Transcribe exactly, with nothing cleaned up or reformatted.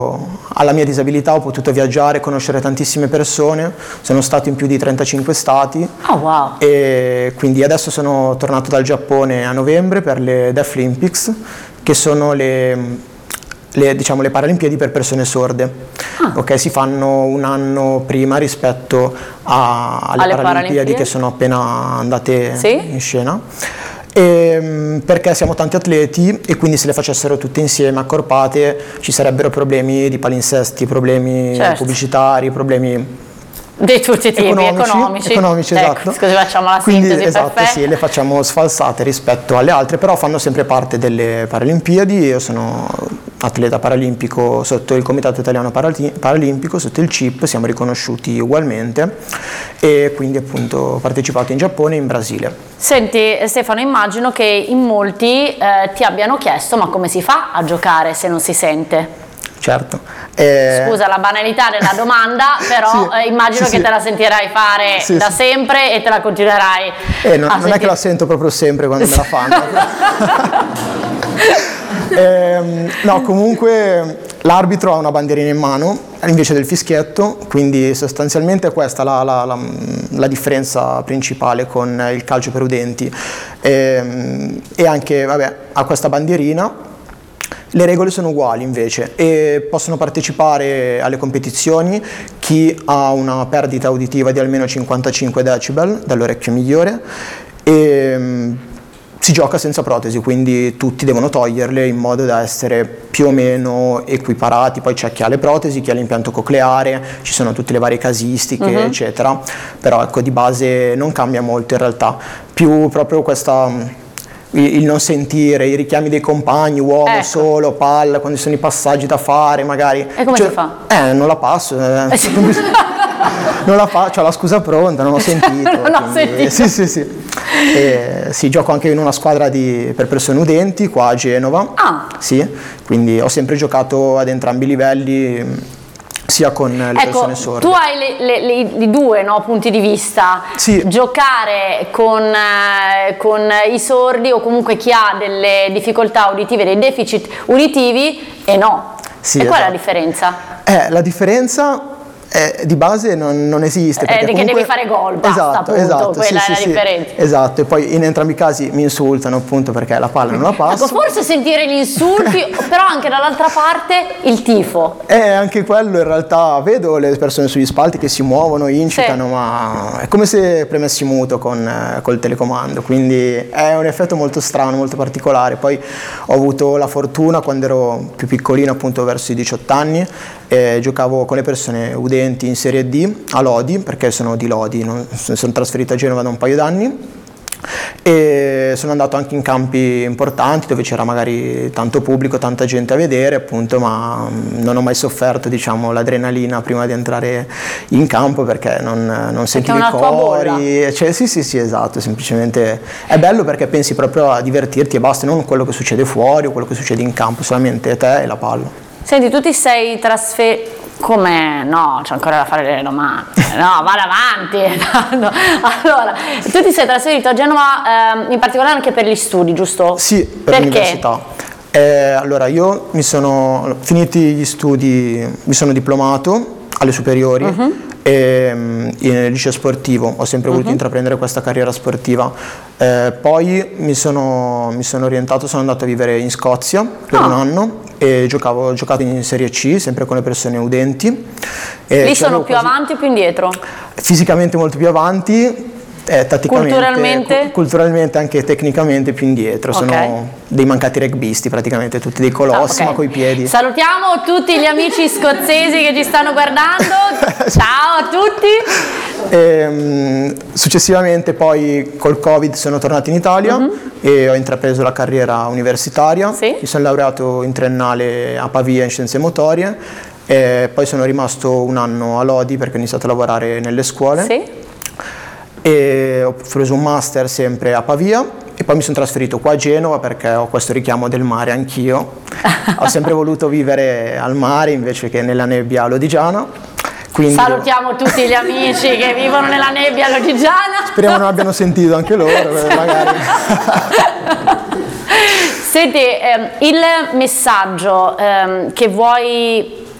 alla mia disabilità ho potuto viaggiare, conoscere tantissime persone, sono stato in più di trentacinque stati. Oh, wow. E quindi adesso sono tornato dal Giappone a novembre per le Deaflympics, che sono le, le, diciamo, le Paralimpiadi per persone sorde. Ah. Okay, si fanno un anno prima rispetto a, alle, alle Paralimpiadi, Paralimpiadi che sono appena andate sì? in scena. E, perché siamo tanti atleti e quindi se le facessero tutte insieme accorpate ci sarebbero problemi di palinsesti, problemi certo. pubblicitari, problemi di tutti i tipi, economici, economici, economici ecco, esatto. Scusi, facciamo la quindi, sintesi esatto, perfetta. Sì, le facciamo sfalsate rispetto alle altre, però fanno sempre parte delle Paralimpiadi. Io sono atleta paralimpico sotto il Comitato Italiano Paralimpico, sotto il C I P, siamo riconosciuti ugualmente e quindi appunto ho partecipato in Giappone e in Brasile. Senti Stefano, immagino che in molti eh, ti abbiano chiesto ma come si fa a giocare se non si sente? Certo. Eh... Scusa la banalità della domanda, però sì, eh, immagino sì, che sì. te la sentirai fare sì, da sì. sempre e te la continuerai eh, non, a non sentire. è che la sento proprio sempre quando me la fanno. eh, no, comunque l'arbitro ha una bandierina in mano invece del fischietto, quindi sostanzialmente è questa la, la, la, la differenza principale con il calcio per udenti. Eh, e anche, vabbè, ha questa bandierina. Le regole sono uguali invece e possono partecipare alle competizioni chi ha una perdita uditiva di almeno cinquantacinque decibel dall'orecchio migliore e um, si gioca senza protesi, quindi tutti devono toglierle in modo da essere più o meno equiparati. Poi c'è chi ha le protesi, chi ha l'impianto cocleare, ci sono tutte le varie casistiche uh-huh. eccetera, però ecco di base non cambia molto in realtà, più proprio questa... il non sentire, i richiami dei compagni, uomo, ecco. solo, palla, quando ci sono i passaggi da fare magari. E come cioè, si fa? Eh, non la passo. Eh. non la faccio, ho la scusa pronta, non ho sentito. non ho sentito. Sì, sì, sì. E, sì, gioco anche in una squadra di, per persone udenti qua a Genova. Ah. Sì, quindi ho sempre giocato ad entrambi i livelli. Sia con le ecco, persone sorde. Tu hai le, le, le, i due no, punti di vista, sì. giocare con, eh, con i sordi o comunque chi ha delle difficoltà uditive, dei deficit uditivi e no. Sì, e qual esatto. è la differenza? Eh, la differenza è, di base non, non esiste. Perché comunque... devi fare gol, basta, esatto, appunto, esatto, quella sì, è sì, la differenza. Sì, esatto, e poi in entrambi i casi mi insultano appunto perché la palla non la passo. Ecco, forse sentire gli insulti, però anche dall'altra parte il tifo. Eh, anche quello in realtà, vedo le persone sugli spalti che si muovono, incitano, sì. ma è come se premessi muto con eh, col telecomando, quindi è un effetto molto strano, molto particolare. Poi ho avuto la fortuna quando ero più piccolino, appunto verso i diciotto anni, eh, giocavo con le persone udenti in Serie D a Lodi, perché sono di Lodi, non, sono trasferito a Genova da un paio d'anni e sono andato anche in campi importanti dove c'era magari tanto pubblico, tanta gente a vedere appunto, ma non ho mai sofferto diciamo l'adrenalina prima di entrare in campo perché non, non sentivo i cori, cioè, sì sì sì esatto, semplicemente è bello perché pensi proprio a divertirti e basta, non quello che succede fuori o quello che succede in campo, solamente te e la palla. Senti, tu ti sei trasferito. Come? No, c'è ancora da fare delle domande. No, vado avanti. No. Allora, tu ti sei trasferito a Genova eh, in particolare anche per gli studi, giusto? Sì, per l'università. Eh, allora, io mi sono finiti gli studi, mi sono diplomato alle superiori. Uh-huh. E, nel liceo sportivo ho sempre voluto uh-huh. intraprendere questa carriera sportiva, eh, poi mi sono, mi sono orientato, sono andato a vivere in Scozia per oh. un anno e giocavo, ho giocato in Serie C sempre con le persone udenti. E lì sono più quasi, avanti o più indietro? Fisicamente molto più avanti, eh, tatticamente, culturalmente? Cu- culturalmente anche tecnicamente più indietro, okay. Sono dei mancati rugbisti praticamente, tutti dei colossi, ah, okay. ma coi piedi. Salutiamo tutti gli amici scozzesi che ci stanno guardando, ciao a tutti. E, um, successivamente poi col Covid sono tornato in Italia uh-huh. e ho intrapreso la carriera universitaria, sì. mi sono laureato in triennale a Pavia in scienze motorie e poi sono rimasto un anno a Lodi perché ho iniziato a lavorare nelle scuole. Sì. E ho preso un master sempre a Pavia e poi mi sono trasferito qua a Genova perché ho questo richiamo del mare anch'io. Ho sempre voluto vivere al mare invece che nella nebbia lodigiana. Quindi salutiamo tutti gli amici che vivono nella nebbia lodigiana. Speriamo non abbiano sentito anche loro, magari. Senti, ehm, il messaggio ehm, che vuoi